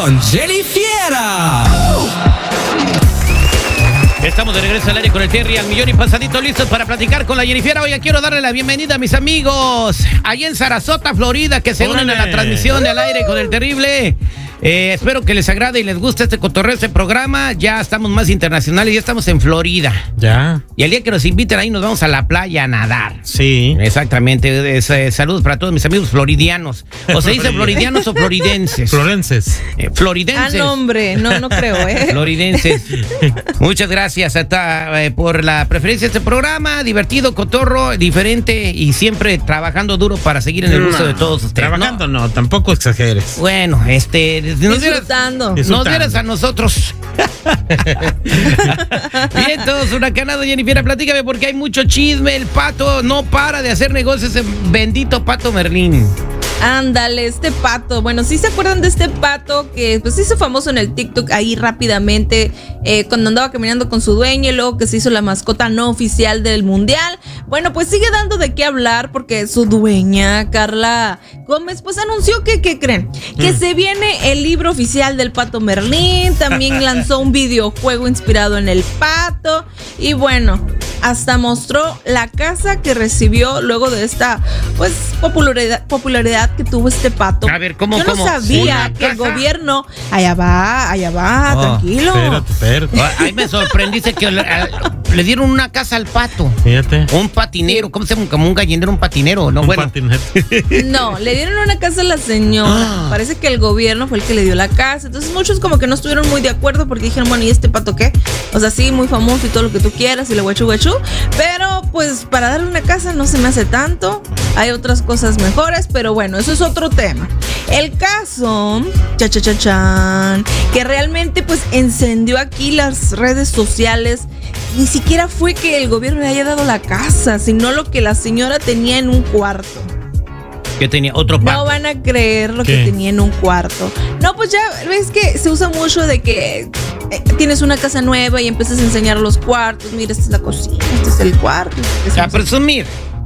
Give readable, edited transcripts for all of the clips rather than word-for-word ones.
con Jenny Fiera. Estamos de regreso al aire con el Terry al millón y pasadito, listos para platicar con la Jennifer. Hoy quiero darle la bienvenida a mis amigos allá en Sarasota, Florida, que se unen a la transmisión de Al Aire con el Terrible. Espero que les agrade y les guste este cotorreo, este programa. Ya estamos más internacionales, ya estamos en Florida. Ya. Y el día que nos inviten ahí nos vamos a la playa a nadar. Sí. Exactamente. Saludos para todos mis amigos floridianos. ¿O se dice floridianos o floridenses? Florenses. Floridenses. Ah, no, hombre, no creo, Floridenses. Muchas gracias por la preferencia de este programa. Divertido, cotorro, diferente y siempre trabajando duro para seguir en el gusto de todos ustedes. Trabajando no, tampoco exageres. Bueno, disfrutando. Nos vieras a nosotros. Bien, todos huracanados. Jennifer, platícame porque hay mucho chisme. El pato no para de hacer negocios, ese bendito Pato Merlín. Ándale, este pato. Bueno, ¿sí se acuerdan de este pato que pues se hizo famoso en el TikTok ahí rápidamente cuando andaba caminando con su dueño y luego que se hizo la mascota no oficial del mundial? Bueno, pues sigue dando de qué hablar porque su dueña, Carla Gómez, pues anunció que, ¿qué creen? Que se viene el libro oficial del Pato Merlín. También lanzó un videojuego inspirado en el pato y bueno, hasta mostró la casa que recibió luego de esta pues popularidad que tuvo este pato. A ver, ¿cómo? Yo no sabía que el gobierno... Allá va, tranquilo. Espérate. Ahí me sorprendiste que le dieron una casa al pato. Fíjate. Un patinero, ¿cómo se llama? Como un gallinero, un patinero. No, patinete. No, le dieron una casa a la señora. Parece que el gobierno fue el que le dio la casa. Entonces muchos como que no estuvieron muy de acuerdo porque dijeron, bueno, ¿y este pato qué? O sea, sí, muy famoso y todo lo que tú quieras y le guachu. Pero pues para darle una casa no se me hace tanto. Hay otras cosas mejores, pero bueno, eso es otro tema. El caso, que realmente pues encendió aquí las redes sociales. Ni siquiera fue que el gobierno le haya dado la casa, sino lo que la señora tenía en un cuarto. Que tenía otro pato. No van a creer lo que tenía en un cuarto. No, pues ya ves que se usa mucho de que tienes una casa nueva y empiezas a enseñar los cuartos. Mira, esta es la cocina, este es el cuarto. A presumir.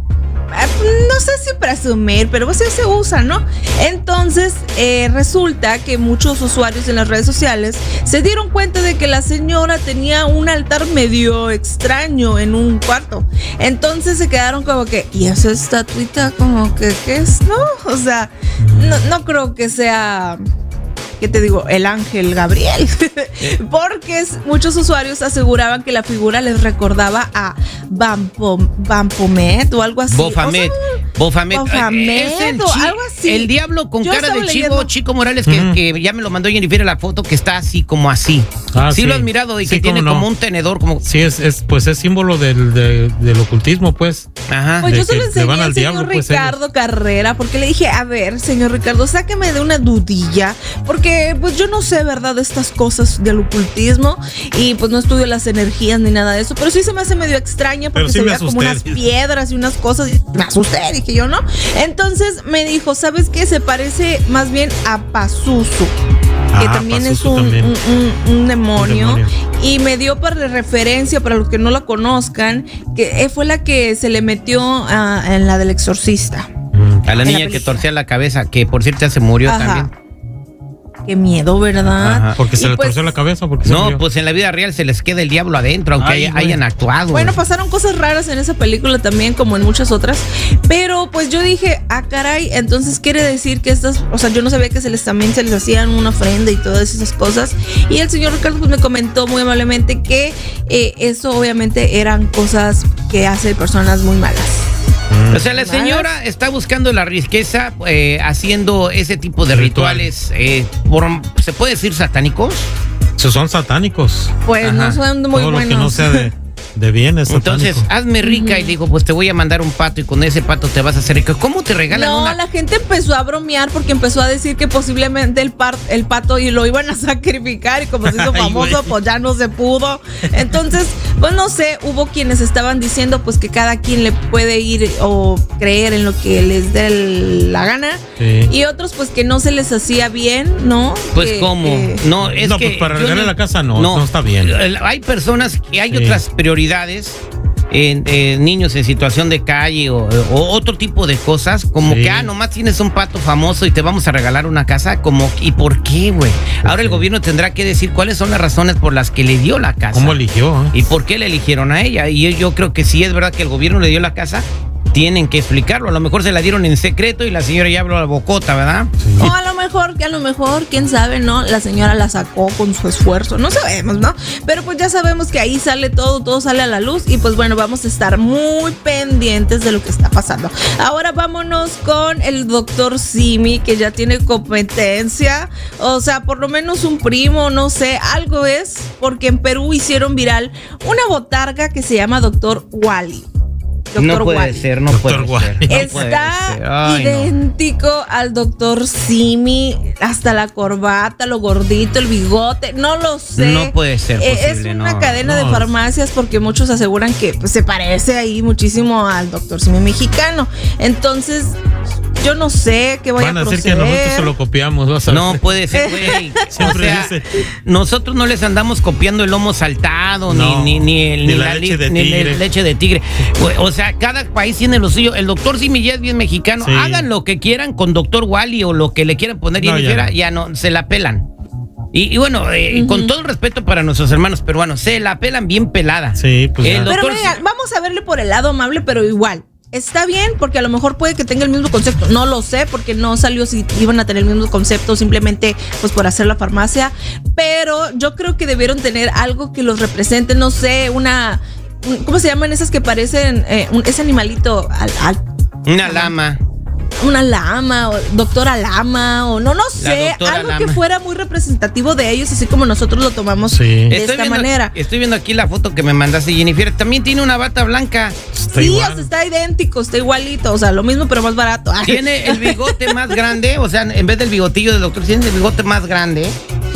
No sé si presumir, pero pues se usa, ¿no? Entonces resulta que muchos usuarios en las redes sociales se dieron cuenta de que la señora tenía un altar medio extraño en un cuarto. Entonces se quedaron como que, ¿y esa estatuita como que qué es? No, o sea, no creo que sea... ¿Qué te digo? El ángel Gabriel. Porque muchos usuarios aseguraban que la figura les recordaba a Baphomet o algo así. Baphomet. O algo así. El diablo con cara de leyendo. Chico Morales, que ya me lo mandó Jennifer la foto, que está así como así. Sí lo has mirado y que tiene como un tenedor. Como... Sí, es símbolo del ocultismo, pues. Ajá. Pues yo se lo enseñé al señor Ricardo Carrera, porque le dije, a ver, señor Ricardo, sáqueme de una dudilla, porque pues yo no sé, ¿verdad?, de estas cosas del ocultismo y pues no estudio las energías ni nada de eso, pero sí se me hace medio extraña porque sí se veía como unas piedras y unas cosas y me asusté, dije yo, ¿no? Entonces me dijo, ¿sabes qué? Se parece más bien a Pazuzu, que también Pazuzu es un demonio, y me dio para referencia, para los que no la conozcan, que fue la que se le metió en la del exorcista. A la niña que torcía la cabeza, que por cierto ya se murió también. Qué miedo, ¿verdad? Ajá. Porque se le torció la cabeza. No, pues en la vida real se les queda el diablo adentro, aunque hayan actuado. Bueno, pasaron cosas raras en esa película también, como en muchas otras. Pero pues yo dije, caray, entonces quiere decir que estas, o sea, yo no sabía que también se les hacían una ofrenda y todas esas cosas. Y el señor Ricardo pues me comentó muy amablemente que eso obviamente eran cosas que hacen personas muy malas. O sea, la señora está buscando la riqueza haciendo ese tipo de rituales, ¿se puede decir satánicos? Son satánicos. Pues no son muy buenos. Todo lo que no sea de bien es satánico. Entonces, hazme rica y digo, pues te voy a mandar un pato y con ese pato te vas a hacer rica. ¿Cómo te regalan una? La gente empezó a bromear porque empezó a decir que posiblemente el pato y lo iban a sacrificar y como se hizo famoso, pues ya no se pudo. Entonces, pues no sé, hubo quienes estaban diciendo pues que cada quien le puede ir o creer en lo que les dé la gana. Sí. Y otros pues que no se les hacía bien, ¿no? Pues ¿cómo? No, pues para regalar la casa no está bien. Hay personas que hay otras prioridades niños en situación de calle o otro tipo de cosas, como Sí. que, nomás tienes un pato famoso y te vamos a regalar una casa, como, ¿y por qué, güey? Ahora el gobierno tendrá que decir cuáles son las razones por las que le dio la casa. ¿Cómo eligió? ¿Y por qué le eligieron a ella? Y yo creo que si es verdad que el gobierno le dio la casa, tienen que explicarlo. A lo mejor se la dieron en secreto y la señora ya habló a la bocota, ¿verdad? O a lo mejor, quién sabe, ¿no? La señora la sacó con su esfuerzo, no sabemos, ¿no? Pero pues ya sabemos que ahí sale todo sale a la luz y pues bueno, vamos a estar muy pendientes de lo que está pasando. Ahora vámonos con el doctor Simi, que ya tiene competencia, o sea, por lo menos un primo, no sé, algo es, porque en Perú hicieron viral una botarga que se llama Doctor Wally. No puede Wally. ser, no Doctor puede ser. Wally. No puede Está ser. Ay, no. idéntico al doctor Simi, hasta la corbata, lo gordito, el bigote, no lo sé. No puede ser posible, Es una no, cadena de no. farmacias porque muchos aseguran que pues, se parece ahí muchísimo al doctor Simi mexicano. Entonces, yo no sé qué vaya Van a a decir proceder. que nosotros se lo copiamos, vas a ver. No puede ser, güey. Siempre O sea, dice. nosotros no les andamos copiando el lomo saltado, No, ni la leche de tigre. la leche de tigre. O sea, cada país tiene lo suyo. El doctor Simi ya es bien mexicano. Sí. Hagan lo que quieran con doctor Wally o lo que le quieran poner No, Jennifer, ya ya no, se la pelan. Y bueno, con todo el respeto para nuestros hermanos peruanos, se la pelan bien pelada. Sí, pues El ya. Pero doctor mira, vamos a verle por el lado amable, pero igual. Está bien, porque a lo mejor puede que tenga el mismo concepto. No lo sé, porque no salió si iban a tener el mismo concepto, simplemente pues por hacer la farmacia. Pero yo creo que debieron tener algo que los represente, no sé, ¿cómo se llaman esas que parecen ese animalito? una lama. Una lama, o doctora lama, o no sé, doctora algo lama. que fuera muy representativo de ellos, así como nosotros lo tomamos Sí. de esta manera. Estoy viendo aquí la foto que me mandaste, Jennifer. También tiene una bata blanca. Está Sí, igual. o sea, está idéntico, está igualito, o sea, lo mismo pero más barato. Ay. Tiene el bigote más grande, o sea, en vez del bigotillo del doctor, tiene el bigote más grande.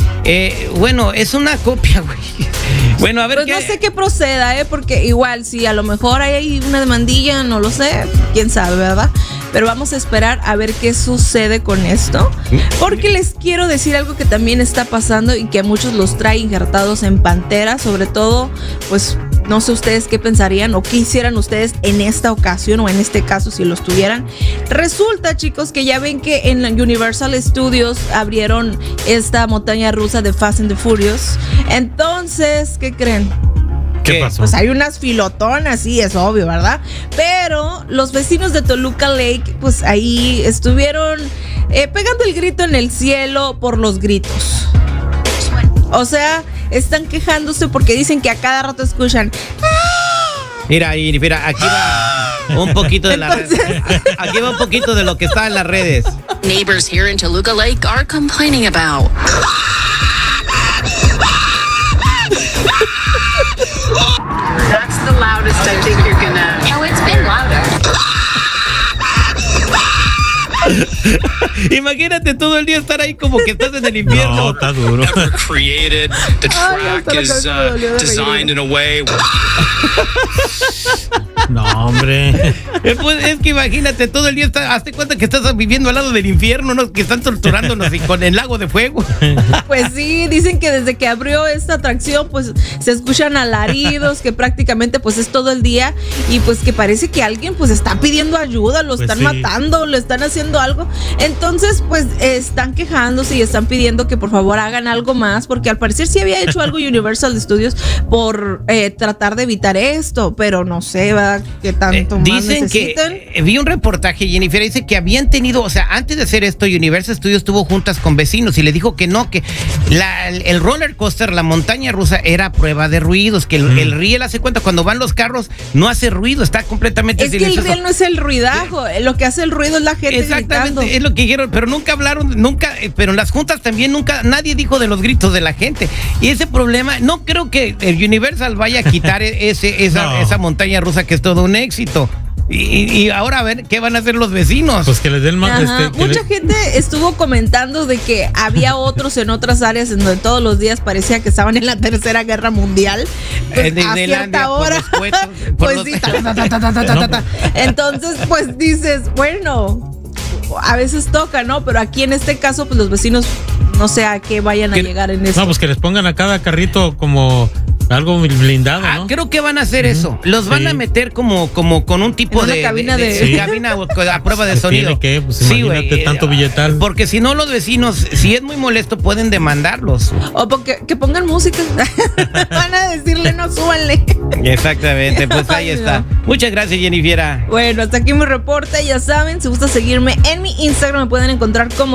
Bueno, es una copia, güey. Bueno, a ver Pues no sé qué proceda, porque igual si a lo mejor hay una demandilla, no lo sé, quién sabe, ¿verdad? Pero vamos a esperar a ver qué sucede con esto, porque les quiero decir algo que también está pasando y que a muchos los trae injertados en Pantera, sobre todo, pues no sé ustedes qué pensarían o qué hicieran ustedes en esta ocasión o en este caso si los tuvieran. Resulta, chicos, que ya ven que en Universal Studios abrieron esta montaña rusa de Fast and the Furious. Entonces, ¿qué creen? ¿Qué pasó? Pues hay unas filotonas, sí, es obvio, ¿verdad? Pero los vecinos de Toluca Lake, pues ahí estuvieron pegando el grito en el cielo por los gritos. O sea, están quejándose porque dicen que a cada rato escuchan. Mira, aquí va un poquito de la red. Aquí va un poquito de lo que está en las redes. Neighbors here in Toluca Lake are complaining about. That's the loudest I think you're gonna. Oh, it's been louder. Imagínate todo el día estar ahí como que estás en el infierno. No, está duro. Ever created. The Ay, track hasta la is cabeza me dolió de designed in a way. No, hombre. Pues es que imagínate todo el día, hazte cuenta que estás viviendo al lado del infierno, ¿no? Que están torturándonos y con el lago de fuego. Pues sí, dicen que desde que abrió esta atracción, pues se escuchan alaridos, que prácticamente pues es todo el día y pues que parece que alguien pues está pidiendo ayuda, lo Pues están sí. matando, le están haciendo algo. Entonces pues están quejándose y están pidiendo que por favor hagan algo más, porque al parecer sí había hecho algo Universal Studios por tratar de evitar esto, pero no sé, ¿verdad? ¿Qué tanto más Dicen necesitan? que vi un reportaje, Jennifer, dice que habían tenido, o sea, antes de hacer esto, Universal Studios tuvo juntas con vecinos y le dijo que no, que el roller coaster, la montaña rusa, era prueba de ruidos, que el riel hace cuenta cuando van los carros no hace ruido, está completamente Es que el silencioso. riel no es el ruidajo, lo que hace el ruido es la gente Exactamente, gritando. es lo que dijeron, pero nunca hablaron, pero en las juntas también nadie dijo de los gritos de la gente. Y ese problema, no creo que el Universal vaya a quitar esa montaña rusa que es todo un éxito. Y ahora a ver qué van a hacer los vecinos. Pues que les den más. Ajá, mucha gente estuvo comentando de que había otros en otras áreas en donde todos los días parecía que estaban en la Tercera Guerra Mundial. Pues, En a Disneylandia, cierta por hora. los cohetes, por Pues los- sí, ta. Entonces, pues dices, bueno, a veces toca, ¿no? Pero aquí en este caso, pues los vecinos no sé a qué vayan a llegar en eso. No, pues que les pongan a cada carrito como Algo blindado, ¿no? Creo que van a hacer eso. Los van a meter como con un tipo en una de cabina cabina a prueba de sonido. ¿Tiene que? Pues imagínate güey, tanto billetal. Porque si no, los vecinos, si es muy molesto, pueden demandarlos. O porque que pongan música. Van a decirle, no, súbanle. Exactamente, pues ahí está. Muchas gracias, Jennifer. Bueno, hasta aquí mi reporte. Ya saben, si gusta seguirme en mi Instagram, me pueden encontrar como